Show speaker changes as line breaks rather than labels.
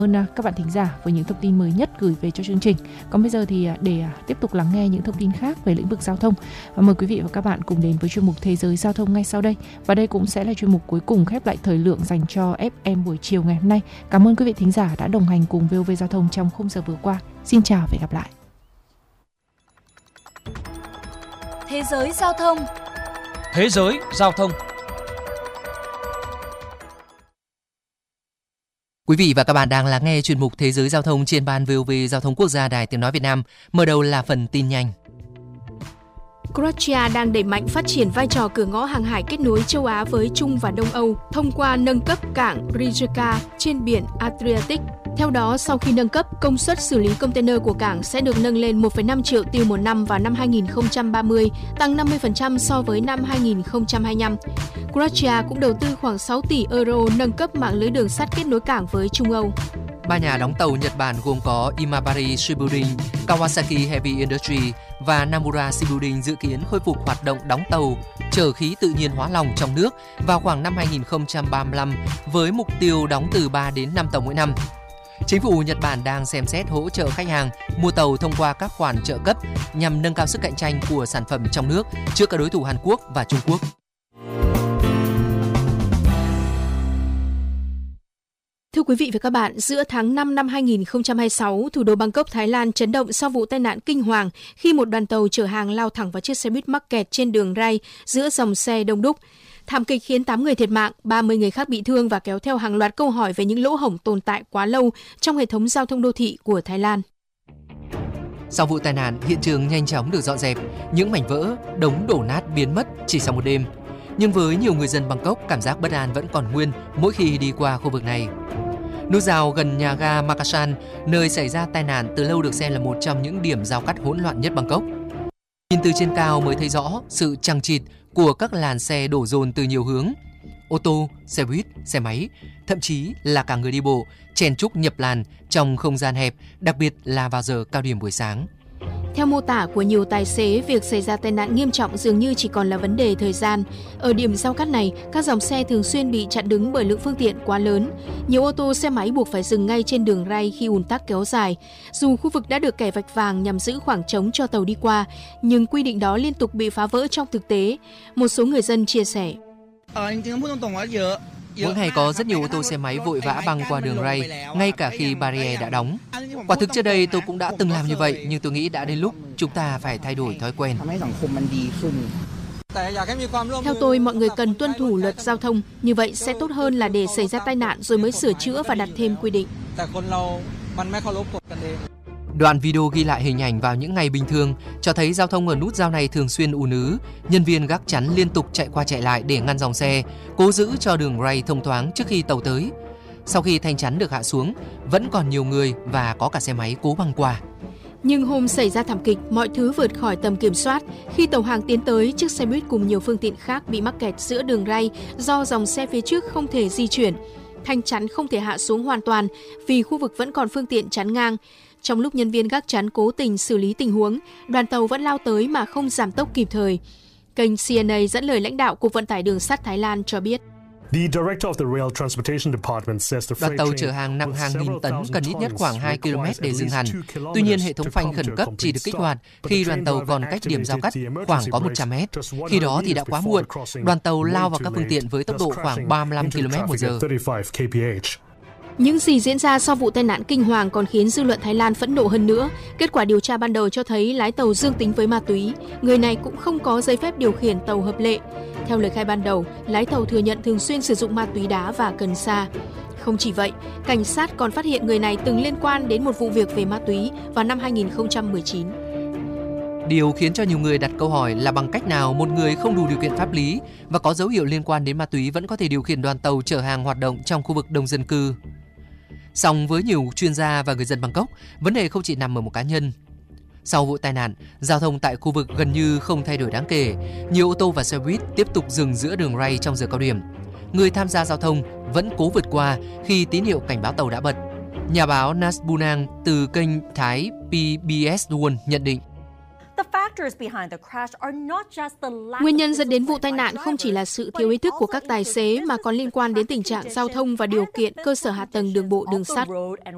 ơn các bạn thính giả với những thông tin mới nhất gửi về cho chương trình. Còn bây giờ thì để tiếp tục lắng nghe những thông tin khác về lĩnh vực giao thông, mời quý vị và các bạn cùng đến với chuyên mục Thế giới giao thông ngay sau đây. Và đây cũng sẽ là chuyên mục cuối cùng khép lại thời lượng dành cho FM buổi chiều ngày hôm nay. Cảm ơn quý vị thính giả đã đồng hành cùng VOV Giao thông trong khung giờ vừa qua. Xin chào và hẹn gặp lại.
Thế giới giao thông.
Thế giới giao thông.
Quý vị và các bạn đang lắng nghe chuyên mục Thế giới giao thông trên ban VOV Giao thông Quốc gia Đài Tiếng nói Việt Nam. Mở đầu là phần tin nhanh.
Croatia đang đẩy mạnh phát triển vai trò cửa ngõ hàng hải kết nối châu Á với Trung và Đông Âu thông qua nâng cấp cảng Rijeka trên biển Adriatic. Theo đó, sau khi nâng cấp, công suất xử lý container của cảng sẽ được nâng lên 1,5 triệu TEU một năm vào năm 2030, tăng 50% so với năm 2025. Croatia cũng đầu tư khoảng 6 tỷ euro nâng cấp mạng lưới đường sắt kết nối cảng với Trung Âu.
Ba nhà đóng tàu Nhật Bản gồm có Imabari Shipbuilding, Kawasaki Heavy Industry và Namura Shipbuilding dự kiến khôi phục hoạt động đóng tàu chở khí tự nhiên hóa lỏng trong nước vào khoảng năm 2035 với mục tiêu đóng từ 3 đến 5 tàu mỗi năm. Chính phủ Nhật Bản đang xem xét hỗ trợ khách hàng mua tàu thông qua các khoản trợ cấp nhằm nâng cao sức cạnh tranh của sản phẩm trong nước trước các đối thủ Hàn Quốc và Trung Quốc.
Thưa quý vị và các bạn, giữa tháng 5 năm 2026, thủ đô Bangkok, Thái Lan chấn động sau vụ tai nạn kinh hoàng khi một đoàn tàu chở hàng lao thẳng vào chiếc xe buýt mắc kẹt trên đường ray giữa dòng xe đông đúc. Thảm kịch khiến 8 người thiệt mạng, 30 người khác bị thương và kéo theo hàng loạt câu hỏi về những lỗ hổng tồn tại quá lâu trong hệ thống giao thông đô thị của Thái Lan.
Sau vụ tai nạn, hiện trường nhanh chóng được dọn dẹp, những mảnh vỡ, đống đổ nát biến mất chỉ sau một đêm. Nhưng với nhiều người dân Bangkok, cảm giác bất an vẫn còn nguyên mỗi khi đi qua khu vực này. Nút giao gần nhà ga Makasan, nơi xảy ra tai nạn từ lâu được xem là một trong những điểm giao cắt hỗn loạn nhất Bangkok. Nhìn từ trên cao mới thấy rõ sự chằng chịt của các làn xe đổ dồn từ nhiều hướng. Ô tô, xe buýt, xe máy, thậm chí là cả người đi bộ, chen chúc nhập làn trong không gian hẹp, đặc biệt là vào giờ cao điểm buổi sáng.
Theo mô tả của nhiều tài xế, việc xảy ra tai nạn nghiêm trọng dường như chỉ còn là vấn đề thời gian. Ở điểm giao cắt này, các dòng xe thường xuyên bị chặn đứng bởi lượng phương tiện quá lớn. Nhiều ô tô, xe máy buộc phải dừng ngay trên đường ray khi ùn tắc kéo dài. Dù khu vực đã được kẻ vạch vàng nhằm giữ khoảng trống cho tàu đi qua, nhưng quy định đó liên tục bị phá vỡ trong thực tế. Một số người dân chia sẻ.
Mỗi ngày có rất nhiều ô tô xe máy vội vã băng qua đường ray, ngay cả khi barrier đã đóng. Quả thực trước đây tôi cũng đã từng làm như vậy, nhưng tôi nghĩ đã đến lúc chúng ta phải thay đổi thói quen.
Theo tôi, mọi người cần tuân thủ luật giao thông, như vậy sẽ tốt hơn là để xảy ra tai nạn rồi mới sửa chữa và đặt thêm quy định.
Đoạn video ghi lại hình ảnh vào những ngày bình thường cho thấy giao thông ở nút giao này thường xuyên ùn ứ, nhân viên gác chắn liên tục chạy qua chạy lại để ngăn dòng xe, cố giữ cho đường ray thông thoáng trước khi tàu tới. Sau khi thanh chắn được hạ xuống, vẫn còn nhiều người và có cả xe máy cố băng qua.
Nhưng hôm xảy ra thảm kịch, mọi thứ vượt khỏi tầm kiểm soát. Khi tàu hàng tiến tới, chiếc xe buýt cùng nhiều phương tiện khác bị mắc kẹt giữa đường ray do dòng xe phía trước không thể di chuyển. Thanh chắn không thể hạ xuống hoàn toàn vì khu vực vẫn còn phương tiện chắn ngang. Trong lúc nhân viên gác chắn cố tình xử lý tình huống, đoàn tàu vẫn lao tới mà không giảm tốc kịp thời. Kênh CNA dẫn lời lãnh đạo Cục Vận tải Đường sắt Thái Lan cho biết.
Đoàn tàu chở hàng nặng hàng nghìn tấn cần ít nhất khoảng 2 km để dừng hẳn. Tuy nhiên, hệ thống phanh khẩn cấp chỉ được kích hoạt khi đoàn tàu còn cách điểm giao cắt khoảng có 100 m. Khi đó thì đã quá muộn. Đoàn tàu lao vào các phương tiện với tốc độ khoảng 35 km/h.
Những gì diễn ra sau vụ tai nạn kinh hoàng còn khiến dư luận Thái Lan phẫn nộ hơn nữa. Kết quả điều tra ban đầu cho thấy lái tàu dương tính với ma túy. Người này cũng không có giấy phép điều khiển tàu hợp lệ. Theo lời khai ban đầu, lái tàu thừa nhận thường xuyên sử dụng ma túy đá và cần sa. Không chỉ vậy, cảnh sát còn phát hiện người này từng liên quan đến một vụ việc về ma túy vào năm 2019.
Điều khiến cho nhiều người đặt câu hỏi là bằng cách nào một người không đủ điều kiện pháp lý và có dấu hiệu liên quan đến ma túy vẫn có thể điều khiển đoàn tàu chở hàng hoạt động trong khu vực đông dân cư. Song với nhiều chuyên gia và người dân Bangkok, vấn đề không chỉ nằm ở một cá nhân. Sau vụ tai nạn, giao thông tại khu vực gần như không thay đổi đáng kể. Nhiều ô tô và xe buýt tiếp tục dừng giữa đường ray trong giờ cao điểm. Người tham gia giao thông vẫn cố vượt qua khi tín hiệu cảnh báo tàu đã bật. Nhà báo Nas Bunang từ kênh Thái PBS One nhận định.
Nguyên nhân dẫn đến vụ tai nạn không chỉ là sự thiếu ý thức của các tài xế mà còn liên quan đến tình trạng giao thông và điều kiện cơ sở hạ tầng đường bộ đường sắt.